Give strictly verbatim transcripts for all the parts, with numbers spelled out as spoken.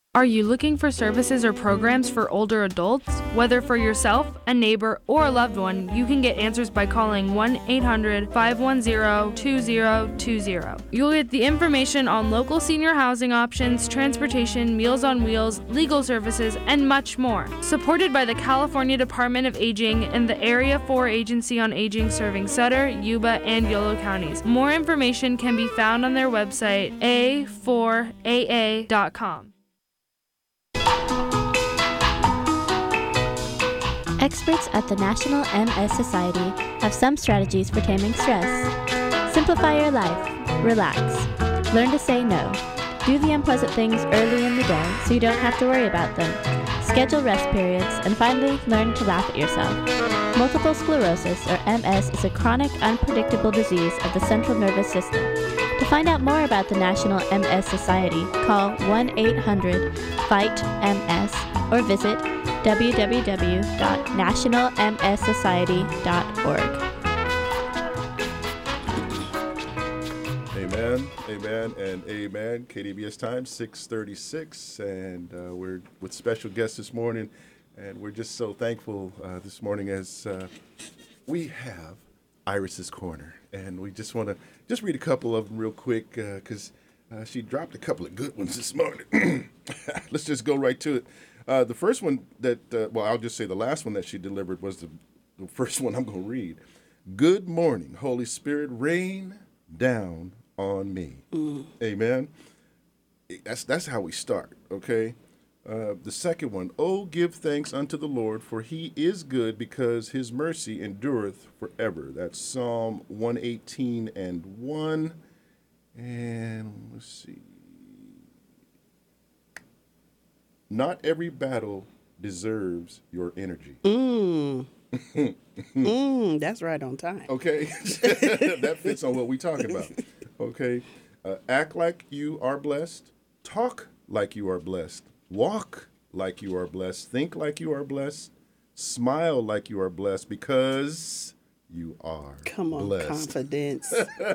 Are you looking for services or programs for older adults? Whether for yourself, a neighbor, or a loved one, you can get answers by calling one eight hundred, five one zero, two zero two zero. You'll get the information on local senior housing options, transportation, Meals on Wheels, legal services, and much more. Supported by the California Department of Aging and the Area four Agency on Aging serving Sutter, Yuba, and Yolo counties. More information can be found on their website, a four a a dot com. Experts at the National M S Society have some strategies for taming stress. Simplify your life. Relax. Learn to say no. Do the unpleasant things early in the day so you don't have to worry about them. Schedule rest periods, and finally, learn to laugh at yourself. Multiple sclerosis, or M S, is a chronic, unpredictable disease of the central nervous system. To find out more about the National M S Society, call one eight hundred, fight M S or visit w w w dot national m s society dot org. Amen, amen, and amen. K D B S time, six thirty-six, and uh, we're with special guests this morning, and we're just so thankful uh, this morning as uh, we have Iris's Corner, and we just want to just read a couple of them real quick because uh, uh, she dropped a couple of good ones this morning. Let's just go right to it. Uh, the first one that, uh, well, I'll just say the last one that she delivered was the, the first one I'm going to read. Good morning, Holy Spirit, rain down on me. Mm. Amen. That's that's how we start, okay? Uh, the second one, oh, give thanks unto the Lord, for he is good, because his mercy endureth forever. That's Psalm one eighteen and one. And let's see. Not every battle deserves your energy. Mm. mm, that's right on time. Okay. That fits on what we're talking about. Okay. Uh, act like you are blessed. Talk like you are blessed. Walk like you are blessed. Think like you are blessed. Smile like you are blessed, because you are Come on, blessed. confidence.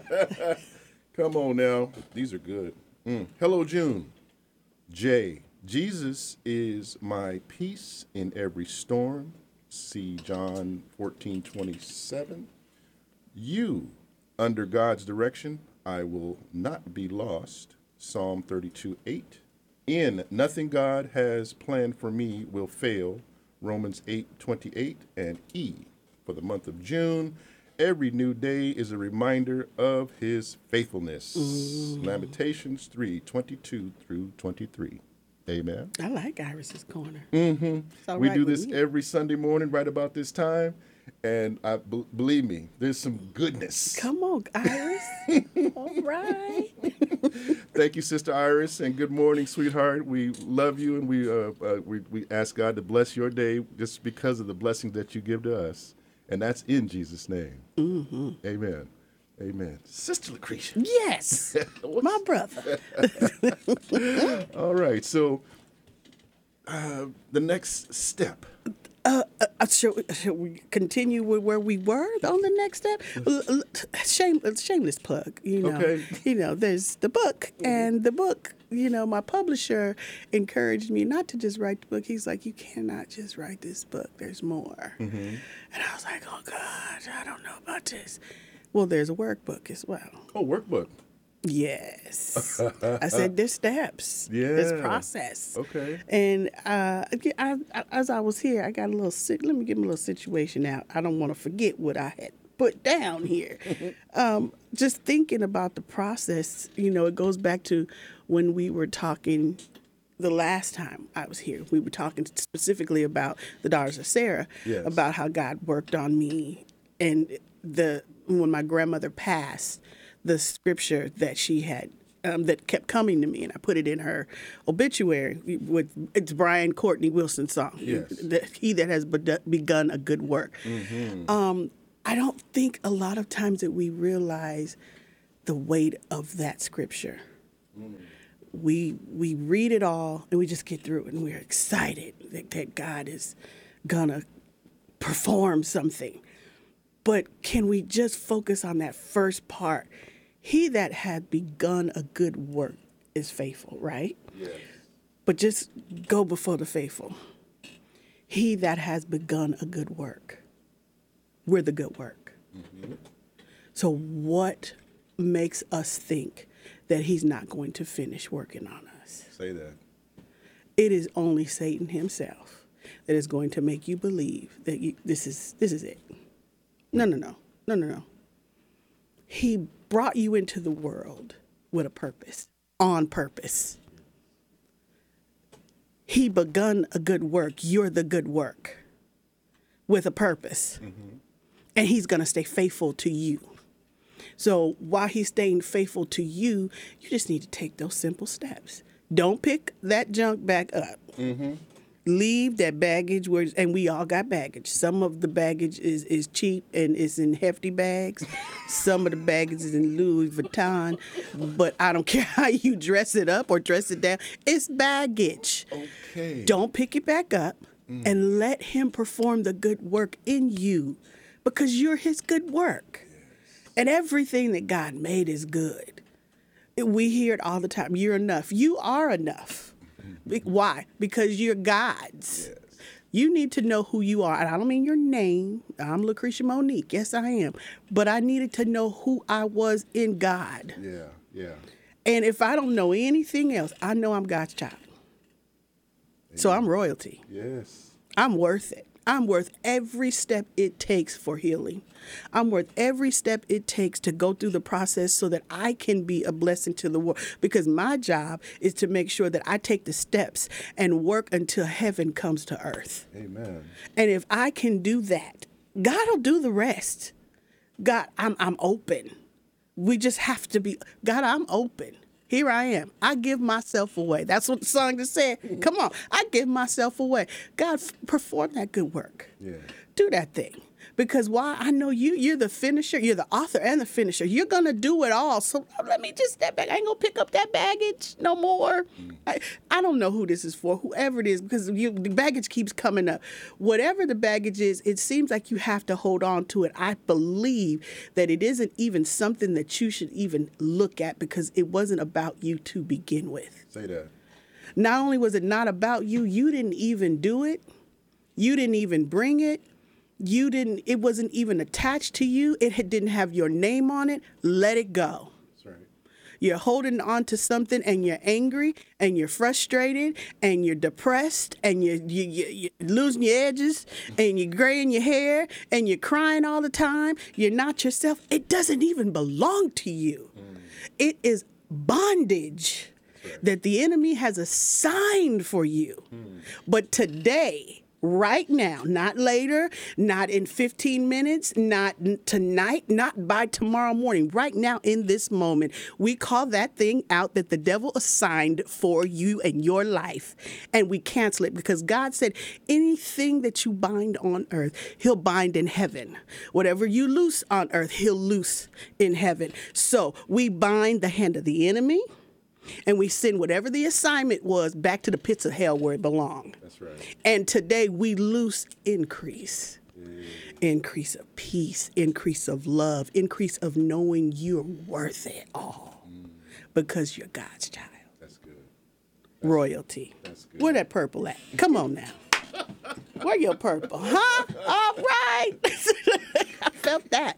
Come on now. These are good. Mm. Hello, June. Jay. Jesus is my peace in every storm. See John fourteen twenty-seven. You, under God's direction, I will not be lost. Psalm thirty-two eight. In nothing God has planned for me will fail. Romans eight twenty-eight. And E, for the month of June, every new day is a reminder of his faithfulness. Mm. Lamentations three twenty-two through twenty-three. Amen. I like Iris's Corner. Mm-hmm. We right do this me. every Sunday morning right about this time. And I b- believe me, there's some goodness. Come on, Iris. All right. Thank you, Sister Iris, and good morning, sweetheart. We love you, and we uh, uh, we we ask God to bless your day just because of the blessing that you give to us, and that's in Jesus' name. Mm-hmm. Amen. Amen. Sister Lucretia. Yes, my brother. All right, so uh, the next step. Uh, uh, shall, shall we continue with where we were on the next step? Shame, shameless plug, you know. Okay. You know, there's the book, mm-hmm. and the book, you know, my publisher encouraged me not to just write the book. He's like, you cannot just write this book. There's more. Mm-hmm. And I was like, oh, God, I don't know about this. Well, there's a workbook as well. Oh, workbook. Yes. I said there's steps. Yeah. There's process. Okay. And uh, I, I, as I was here, I got a little, let me give me a little situation out. I don't want to forget what I had put down here. um, just thinking about the process, you know, it goes back to when we were talking the last time I was here. We were talking specifically about the daughters of Sarah, yes. about how God worked on me. And the when my grandmother passed, the scripture that she had um, that kept coming to me, and I put it in her obituary. With it's Brian Courtney Wilson's song, yes. "He that has begun a good work." Mm-hmm. Um, I don't think a lot of times that we realize the weight of that scripture. Mm. We we read it all and we just get through it, and we're excited that, that God is gonna perform something. But can we just focus on that first part? He that had begun a good work is faithful, right? Yes. But just go before the faithful. He that has begun a good work. We're the good work. Mm-hmm. So what makes us think that he's not going to finish working on us? Say that. It is only Satan himself that is going to make you believe that you, this is this is it. No, no, no. No, no, no. He brought you into the world with a purpose, on purpose. He begun a good work. You're the good work with a purpose. Mm-hmm. And he's going to stay faithful to you. So while he's staying faithful to you, you just need to take those simple steps. Don't pick that junk back up. Mm-hmm. Leave that baggage where, and we all got baggage. Some of the baggage is, is cheap and it's in hefty bags. Some of the baggage is in Louis Vuitton. But I don't care how you dress it up or dress it down. It's baggage. Okay. Don't pick it back up mm. and let him perform the good work in you because you're his good work. Yes. And everything that God made is good. We hear it all the time. You're enough. You are enough. Why? Because you're God's. Yes. You need to know who you are. And I don't mean your name. I'm Lucretia Monique. Yes, I am. But I needed to know who I was in God. Yeah, yeah. And if I don't know anything else, I know I'm God's child. Amen. So I'm royalty. Yes. I'm worth it. I'm worth every step it takes for healing. I'm worth every step it takes to go through the process so that I can be a blessing to the world. Because my job is to make sure that I take the steps and work until heaven comes to earth. Amen. And if I can do that, God will do the rest. God, I'm I'm open. We just have to be, God, I'm open. Here I am. I give myself away. That's what the song just said. Come on. I give myself away. God, f- perform that good work. Yeah. Do that thing. Because why? I know you, you're the finisher. You're the author and the finisher. You're going to do it all. So let me just step back. I ain't going to pick up that baggage no more. Mm. I, I don't know who this is for, whoever it is, because you, the baggage keeps coming up. Whatever the baggage is, it seems like you have to hold on to it. I believe that it isn't even something that you should even look at because it wasn't about you to begin with. Say that. Not only was it not about you, you didn't even do it. You didn't even bring it. You didn't, it wasn't even attached to you. It had, didn't have your name on it. Let it go. That's right. You're holding on to something and you're angry and you're frustrated and you're depressed and you're, you, you, you're losing your edges and you're graying your hair and you're crying all the time. You're not yourself. It doesn't even belong to you. Mm. It is bondage right. that the enemy has assigned for you. Mm. But today, right now, not later, not in fifteen minutes, not tonight, not by tomorrow morning. Right now, in this moment, we call that thing out that the devil assigned for you and your life, and we cancel it because God said anything that you bind on earth, he'll bind in heaven. Whatever you loose on earth, he'll loose in heaven. So we bind the hand of the enemy. And we send whatever the assignment was back to the pits of hell where it belonged. That's right. And today we loose increase. Mm. Increase of peace, increase of love, increase of knowing you're worth it all. Mm. Because you're God's child. That's good. That's Royalty. That's good. Where that purple at? Come on now. Where your purple? Huh? All right. I felt that.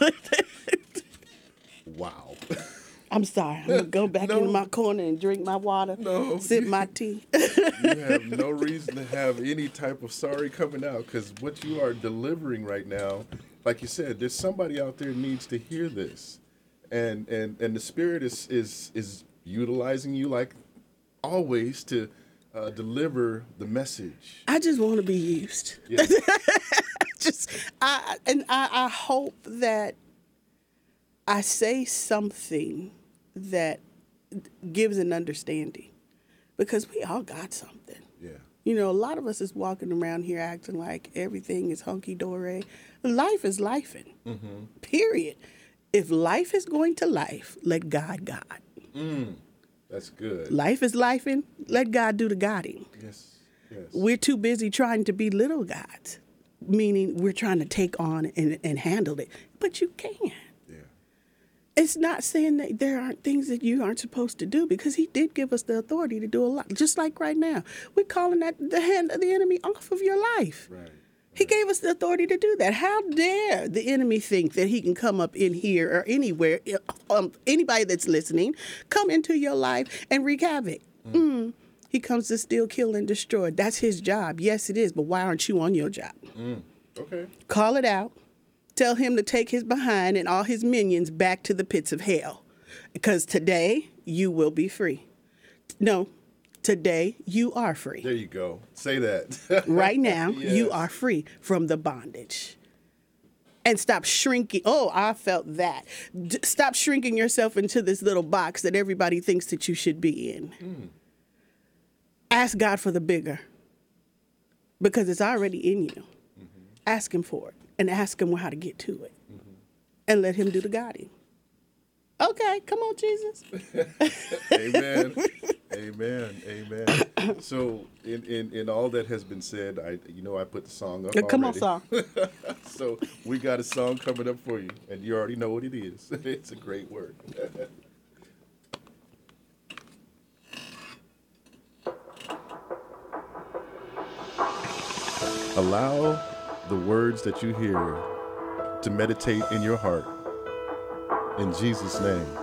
Wow. I'm sorry. I'm going to go back no. into my corner and drink my water, no. sip my tea. You have no reason to have any type of sorry coming out because what you are delivering right now, like you said, there's somebody out there needs to hear this. And and, and the Spirit is, is, is utilizing you like always to uh, deliver the message. I just want to be used. Yeah. just I And I, I hope that I say something that gives an understanding because we all got something. Yeah. You know, a lot of us is walking around here acting like everything is hunky-dory. Life is lifing, mm-hmm. period. If life is going to life, let God God. Mm, that's good. Life is lifing, let God do the Godding. Yes, yes. We're too busy trying to be little gods, meaning we're trying to take on and, and handle it, but you can't. It's not saying that there aren't things that you aren't supposed to do, because he did give us the authority to do a lot. Just like right now, we're calling that the hand of the enemy off of your life. Right. He gave us the authority to do that. How dare the enemy think that he can come up in here or anywhere, um, anybody that's listening, come into your life and wreak havoc? Mm. Mm. He comes to steal, kill, and destroy. That's his job. Yes, it is. But why aren't you on your job? Mm. Okay. Call it out. Tell him to take his behind and all his minions back to the pits of hell. Because today you will be free. No. Today, you are free. There you go. Say that. Right now, Yes. you are free from the bondage. And stop shrinking. Oh, I felt that. D- stop shrinking yourself into this little box that everybody thinks that you should be in. Mm. Ask God for the bigger, because it's already in you. Mm-hmm. Ask him for it, and ask him how to get to it. Mm-hmm. And let him do the guiding. Okay, come on, Jesus. Amen. Amen. Amen. So, in, in, in all that has been said, I you know I put the song up. Come already. on, song. So we got a song coming up for you, and you already know what it is. It's a great word. Allow the words that you hear to meditate in your heart. In Jesus' name.